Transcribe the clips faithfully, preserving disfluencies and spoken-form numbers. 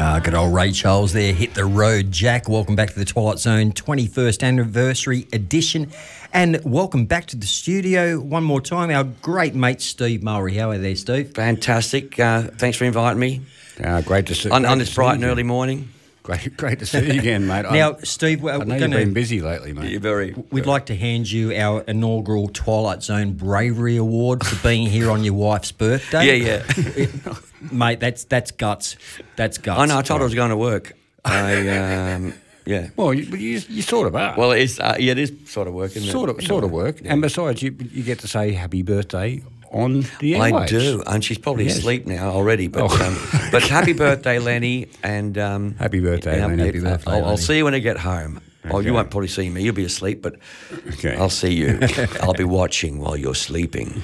Uh, good old Ray Charles there, Hit the Road. Jack, welcome back to the Twilight Zone twenty-first anniversary edition. And welcome back to the studio one more time, our great mate Steve Mulry. How are you there, Steve? Fantastic. Uh, thanks for inviting me. Uh, great to see On, great on to this see bright you and early morning. Great, great to see you again, mate. Now, I, Steve, we're I know going you've to... been busy lately, mate. You're very... We'd like to hand you our inaugural Twilight Zone Bravery Award for being here on your wife's birthday. Yeah, yeah. Mate, that's that's guts. That's guts. I know, I told her I was going to work. I, um, yeah. Well, you, you, you sort of are. Well, it's, uh, yeah, it is sort of work, isn't it? sort of, sort of work. Yeah. And besides, you you get to say happy birthday on the airwaves. I do, and she's probably Yes. asleep now already. But Oh. um, but happy birthday, Lenny, and um, Happy birthday, and, Lenny. uh, Happy birthday, I'll, I'll Lenny. see you when I get home. Oh, Okay. you won't probably see me. You'll be asleep, but Okay. I'll see you. I'll be watching while you're sleeping.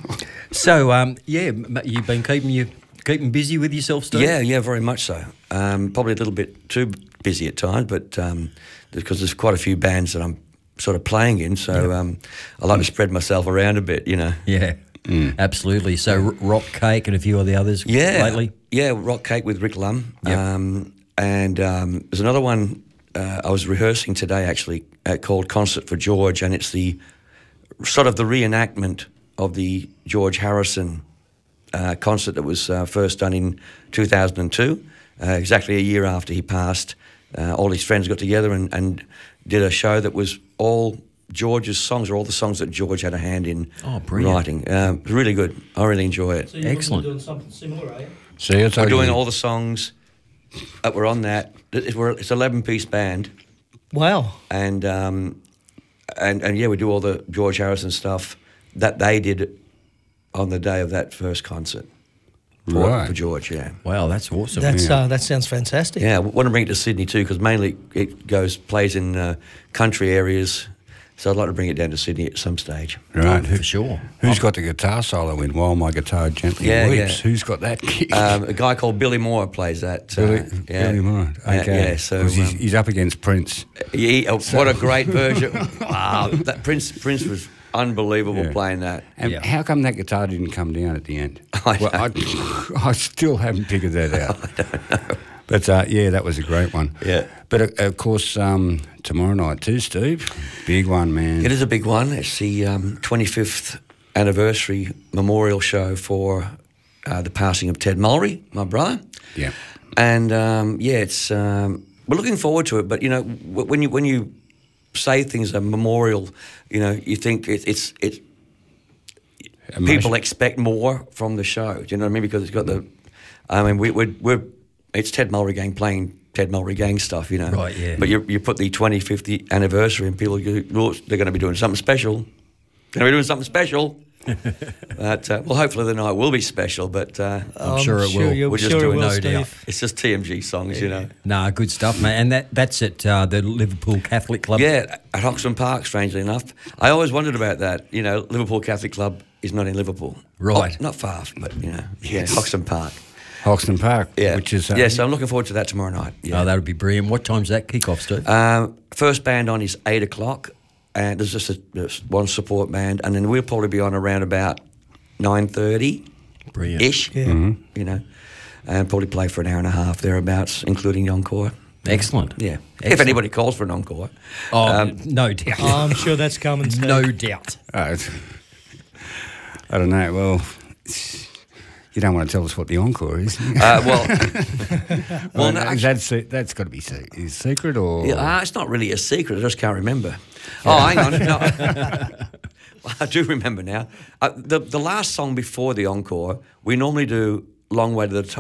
So, um, yeah, m- you've been keeping you keeping busy with yourself, Steve? Yeah, yeah, very much so. Um, probably a little bit too busy at times, but um, because there's quite a few bands that I'm sort of playing in, so um, I like to spread myself around a bit, you know. Yeah, absolutely. So, R- Rock Cake and a few of the others Yeah, lately? yeah, Rock Cake with Rick Lum. Yep. Um, and um, there's another one uh, I was rehearsing today, actually, uh, called Concert for George, and it's the sort of the reenactment of the George Harrison uh, concert that was uh, first done in two thousand two, uh, exactly a year after he passed. Uh, all his friends got together and, and did a show that was all George's songs, or all the songs that George had a hand in Oh, brilliant. writing. Um, it was really good. I really enjoy it. So you're Excellent. doing something similar, are you? See, it's We're doing all the songs that were on that. It- We're, it's an eleven-piece band, Wow. and um, and and yeah, we do all the George Harrison stuff that they did on the day of that first concert for, Right. for George. Yeah, Wow, that's awesome. That's Yeah. uh, that sounds fantastic. yeah. I want to bring it to Sydney too, because mainly it goes plays in uh, country areas. So I'd like to bring it down to Sydney at some stage. Right. For sure. Who's got the guitar solo in While My Guitar Gently Yeah, Weeps? yeah. Who's got that kick? Um, a guy called Billy Moore plays that. uh, Billy, yeah. Billy Moore. Yeah, Okay. yeah, so 'Cause he's, um, he's up against Prince. He, oh, what a great version! Wow, that Prince Prince was unbelievable Yeah. playing that. And Yeah. how come that guitar didn't come down at the end? I well, I, I still haven't figured that out. I don't know. But uh, yeah, that was a great one. Yeah. But uh, of course, um, tomorrow night too, Steve. Big one, man. It is a big one. It's the um, twenty-fifth anniversary memorial show for uh, the passing of Ted Mulry, my brother. Yeah. And um, yeah, it's um, we're looking forward to it. But you know, w- when you when you say things a memorial, you know, you think it, it's it's Emotion. people expect more from the show. Do you know what I mean? Because it's got the, I mean, we, we're we're it's Ted Mulry Gang playing Ted Mulry Gang stuff, you know. Right, yeah. But you you put the twenty-fifth anniversary, and people go, "Oh, they're going to be doing something special. Going to be doing something special." But uh, well, hopefully the night will be special. But uh, I'm sure it will. You're We're just sure it doing will, no Steve. doubt. it's just T M G songs, you know. Nah, good stuff, mate. And that that's at uh, the Liverpool Catholic Club. Yeah, at Hoxton Park, strangely enough. I always wondered about that. You know, Liverpool Catholic Club is not in Liverpool. Right. Oh, not far, but, you know, Yes. yeah, Hoxton Park. Hoxton Park, Yeah. which is uh, yeah, so I'm looking forward to that tomorrow night. Yeah. Oh, that would be brilliant. What time's that kick off, Steve? Um, first band on is eight o'clock, and there's just a, there's one support band, and then we'll probably be on around about nine thirty Brilliant. ish. Yeah. Mm-hmm. You know, and probably play for an hour and a half thereabouts, including the encore. Excellent. Yeah, if Excellent. anybody calls for an encore. Oh, Um, no doubt. Oh, I'm sure that's coming, Steve. no doubt. uh, I don't know. Well, you don't want to tell us what the encore is. Uh, well, well, no, is that se- that's got to be se- is secret or Yeah, uh, it's not really a secret. I just can't remember. Oh, hang on. No. I do remember now. Uh, the the last song before the encore, we normally do "Long Way to the Top."